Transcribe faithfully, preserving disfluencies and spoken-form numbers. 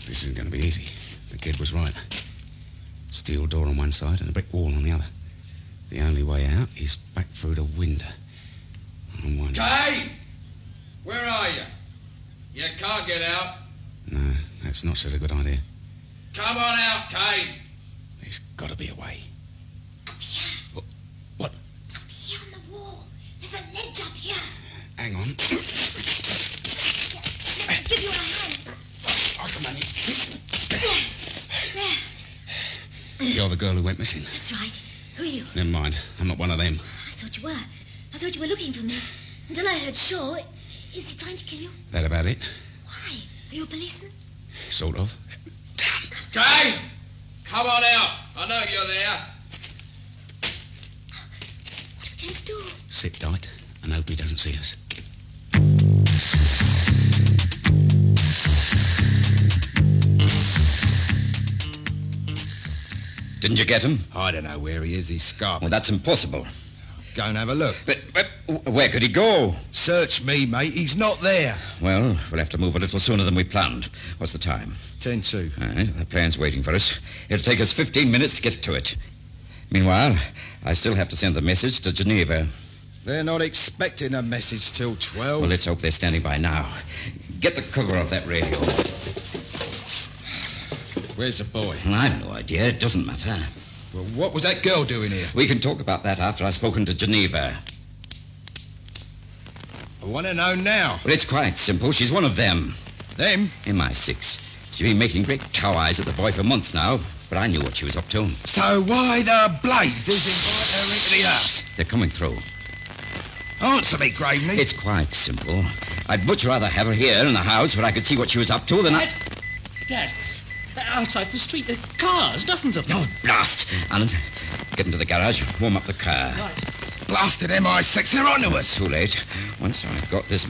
this isn't going to be easy. The kid was right. Steel door on one side and a brick wall on the other. The only way out is back through the window. I'm wondering... Kate! Where are you? You can't get out. No, that's not such a good idea. Come on out, Kate. There's got to be a way. Up here. What? What? Up here on the wall. There's a ledge up here. Hang on. Here, let me give you a hand. I can manage. There. There. You're the girl who went missing. That's right. Who are you? Never mind. I'm not one of them. I thought you were. I thought you were looking for me. Until I heard Shaw. Is he trying to kill you? That about it? Why? Are you a policeman? Sort of. Kate! Come on out. I know you're there. What are we going to do? Sit tight and hope he doesn't see us. Didn't you get him? I don't know where he is. He's scarping. Well, that's impossible. Go and have a look. But, but where could he go? Search me, mate. He's not there. Well, we'll have to move a little sooner than we planned. What's the time? Ten to. All right, the plane's waiting for us. It'll take us fifteen minutes to get to it. Meanwhile, I still have to send the message to Geneva. They're not expecting a message till twelve. Well, let's hope they're standing by now. Get the cover off that radio. Where's the boy? Well, I've no idea. It doesn't matter. Well, what was that girl doing here? We can talk about that after I've spoken to Geneva. I want to know now. Well, it's quite simple. She's one of them. Them? M I six. She's been making great cow eyes at the boy for months now, but I knew what she was up to. So why the blazes invite her into the house? They're coming through. Answer me, Graveney. It's quite simple. I'd much rather have her here in the house where I could see what she was up to than Dad! I... Dad! Outside the street, there are cars, dozens of them. Oh, blast! Alan, get into the garage, warm up the car. Right. Blasted M I six, they're onto us. Too late. Once I've got this